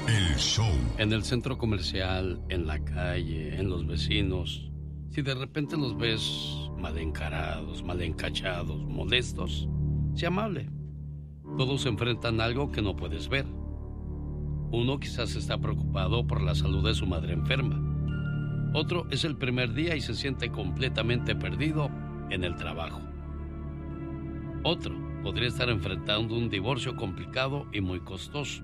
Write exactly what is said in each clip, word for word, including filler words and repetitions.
El show. En el centro comercial, en la calle, en los vecinos, si de repente los ves mal encarados, mal encachados, molestos, sé amable. Todos enfrentan algo que no puedes ver. Uno quizás está preocupado por la salud de su madre enferma. Otro es el primer día y se siente completamente perdido en el trabajo. Otro podría estar enfrentando un divorcio complicado y muy costoso.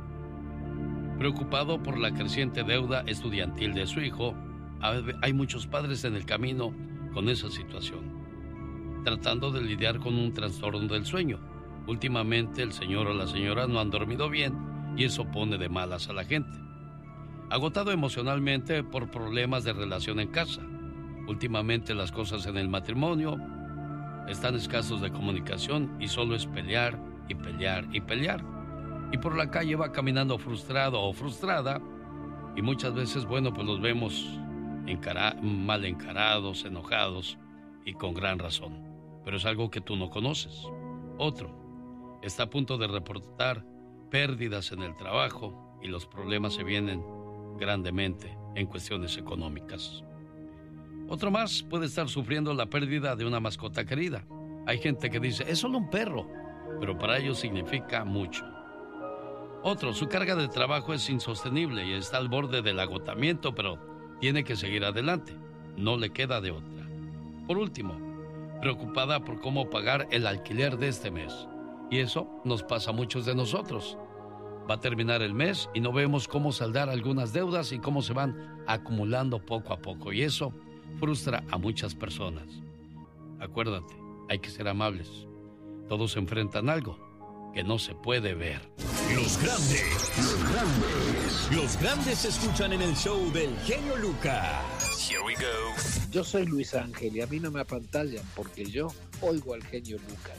Preocupado por la creciente deuda estudiantil de su hijo, hay muchos padres en el camino con esa situación, tratando de lidiar con un trastorno del sueño. Últimamente el señor o la señora no han dormido bien y eso pone de malas a la gente. Agotado emocionalmente por problemas de relación en casa. Últimamente las cosas en el matrimonio están escasos de comunicación y solo es pelear y pelear y pelear. Y por la calle va caminando frustrado o frustrada y muchas veces, bueno, pues los vemos encara- mal encarados, enojados y con gran razón. Pero es algo que tú no conoces. Otro está a punto de reportar pérdidas en el trabajo y los problemas se vienen grandemente en cuestiones económicas. Otro más puede estar sufriendo la pérdida de una mascota querida. Hay gente que dice, es solo un perro, pero para ellos significa mucho. Otro, su carga de trabajo es insostenible y está al borde del agotamiento, pero tiene que seguir adelante. No le queda de otra. Por último, preocupada por cómo pagar el alquiler de este mes. Y eso nos pasa a muchos de nosotros. Va a terminar el mes y no vemos cómo saldar algunas deudas y cómo se van acumulando poco a poco. Y eso frustra a muchas personas. Acuérdate, hay que ser amables. Todos enfrentan algo que no se puede ver. Los grandes, los grandes, los grandes se escuchan en el show del genio Lucas. Here we go. Yo soy Luis Ángel y a mí no me apantallan porque yo oigo al genio Lucas.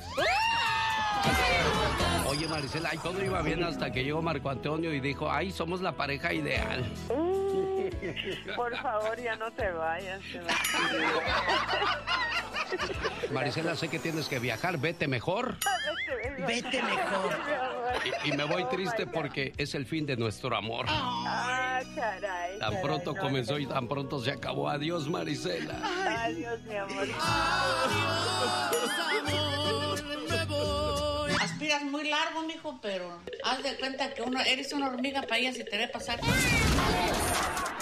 Oye, Maricela, y todo iba bien hasta que llegó Marco Antonio y dijo, ay, somos la pareja ideal. Uh, por favor, ya no te vayas. Te vas. Maricela, sé que tienes que viajar, vete mejor. Vete mejor. Y, y me voy triste porque es el fin de nuestro amor. Ah, caray. Tan pronto comenzó y tan pronto se acabó. Adiós, Maricela. Adiós, mi amor. Adiós, amor, me voy. Aspiras muy largo, mijo, pero haz de cuenta que uno, eres una hormiga para ella si te ve pasar.